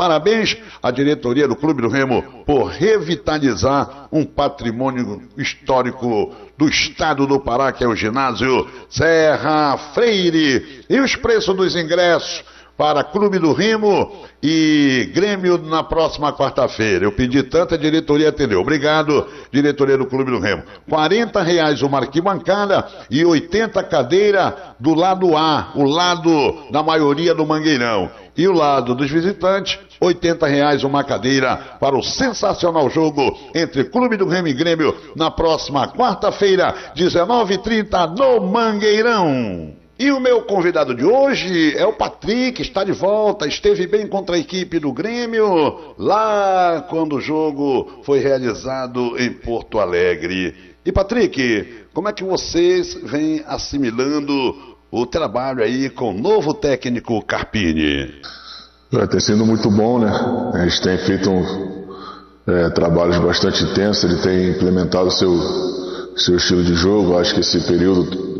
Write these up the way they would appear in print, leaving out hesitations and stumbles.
Parabéns à diretoria do Clube do Remo por revitalizar um patrimônio histórico do estado do Pará, que é o ginásio Serra Freire. E os preços dos ingressos para Clube do Remo e Grêmio na próxima quarta-feira. Eu pedi tanto, a diretoria atendeu. Obrigado, diretoria do Clube do Remo. R$40 uma arquibancada e 80 cadeira do lado A, o lado da maioria do Mangueirão. E o lado dos visitantes, R$80 uma cadeira para o sensacional jogo entre Clube do Remo e Grêmio na próxima quarta-feira, 19h30, no Mangueirão. E o meu convidado de hoje é o Patrick, está de volta, esteve bem contra a equipe do Grêmio, lá quando o jogo foi realizado em Porto Alegre. E Patrick, como é que vocês vêm assimilando o trabalho aí com o novo técnico Carpini? Tem sido muito bom, né? A gente tem feito trabalhos bastante intensos, ele tem implementado o seu estilo de jogo. Acho que esse período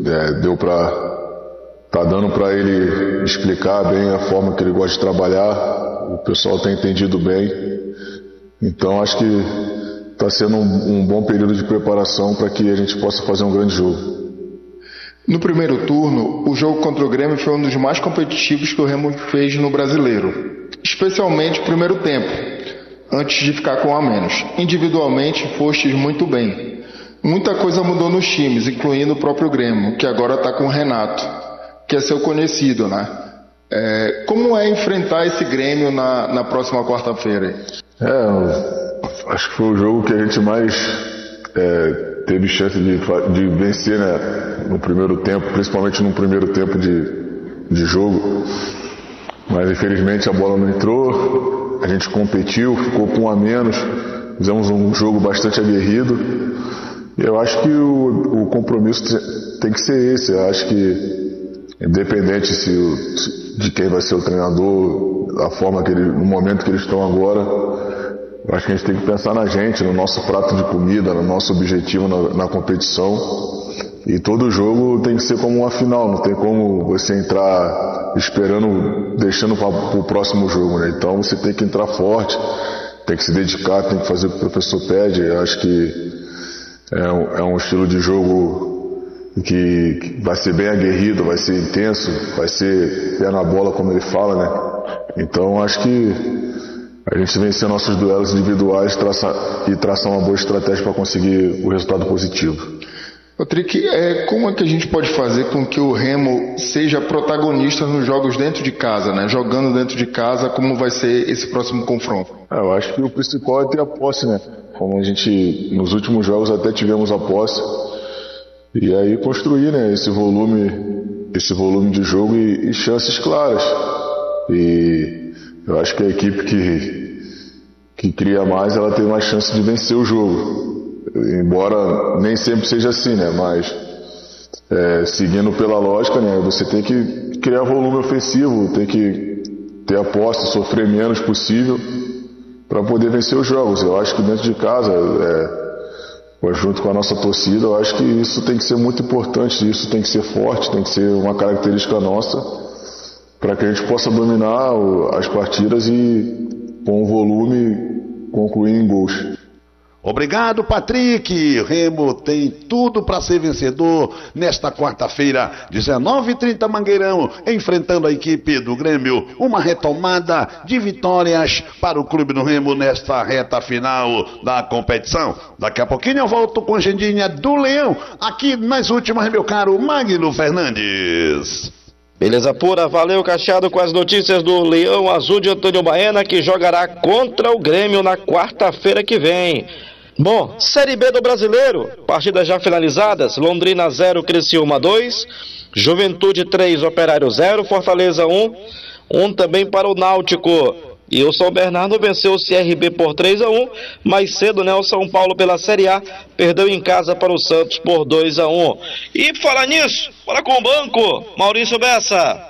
tá dando para ele explicar bem a forma que ele gosta de trabalhar. O pessoal tem entendido bem. Então acho que está sendo um bom período de preparação para que a gente possa fazer um grande jogo. No primeiro turno, o jogo contra o Grêmio foi um dos mais competitivos que o Remo fez no Brasileiro, especialmente o primeiro tempo, antes de ficar com um a menos. Individualmente, fostes muito bem. Muita coisa mudou nos times, incluindo o próprio Grêmio, que agora está com o Renato, que é seu conhecido, né? Como é enfrentar esse Grêmio na próxima quarta-feira? Acho que foi o jogo que a gente mais teve chance de vencer, né? No primeiro tempo, principalmente no primeiro tempo de jogo. Mas infelizmente a bola não entrou, a gente competiu, ficou com um a menos, fizemos um jogo bastante aguerrido. E eu acho que o compromisso tem que ser esse. Eu acho que independente de quem vai ser o treinador, da forma no momento que eles estão agora, eu acho que a gente tem que pensar na gente, no nosso prato de comida, no nosso objetivo na competição. E todo jogo tem que ser como uma final, não tem como você entrar deixando para o próximo jogo, né? Então você tem que entrar forte, tem que se dedicar, tem que fazer o que o professor pede. Eu acho que é um estilo de jogo que vai ser bem aguerrido, vai ser intenso, vai ser pé na bola, como ele fala, né? Então acho que a gente vencer nossos duelos individuais e traçar uma boa estratégia para conseguir o resultado positivo. Patrick, como é que a gente pode fazer com que o Remo seja protagonista nos jogos dentro de casa, né? Jogando dentro de casa, como vai ser esse próximo confronto? Eu acho que o principal é ter a posse, né? Como a gente, nos últimos jogos até tivemos a posse. E aí construir, né, esse volume de jogo e chances claras. E eu acho que a equipe que cria mais, ela tem mais chance de vencer o jogo. Embora nem sempre seja assim, né, mas seguindo pela lógica, né, você tem que criar volume ofensivo, tem que ter a posse, sofrer menos possível para poder vencer os jogos. Eu acho que dentro de casa, junto com a nossa torcida, eu acho que isso tem que ser muito importante, isso tem que ser forte, tem que ser uma característica nossa para que a gente possa dominar as partidas e, com o volume, concluir em gols. Obrigado, Patrick. O Remo tem tudo para ser vencedor nesta quarta-feira, 19h30, Mangueirão, enfrentando a equipe do Grêmio. Uma retomada de vitórias para o Clube do Remo nesta reta final da competição. Daqui a pouquinho eu volto com a agendinha do Leão, aqui nas últimas, meu caro Magno Fernandes. Beleza pura, valeu Cacheado com as notícias do Leão Azul de Antônio Baena, que jogará contra o Grêmio na quarta-feira que vem. Bom, Série B do Brasileiro, partidas já finalizadas: Londrina 0, Criciúma 2, Juventude 3, Operário 0, Fortaleza 1 também para o Náutico. E o São Bernardo venceu o CRB por 3-1, mais cedo, né, o São Paulo pela Série A perdeu em casa para o Santos por 2-1. E falar nisso, bora com o banco, Maurício Bessa.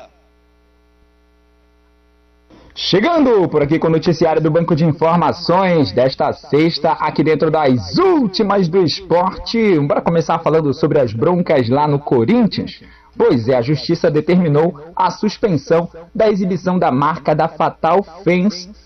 Chegando por aqui com o noticiário do Banco de Informações desta sexta, aqui dentro das últimas do esporte. Bora começar falando sobre as broncas lá no Corinthians? Pois é, a Justiça determinou a suspensão da exibição da marca da Fatal Fens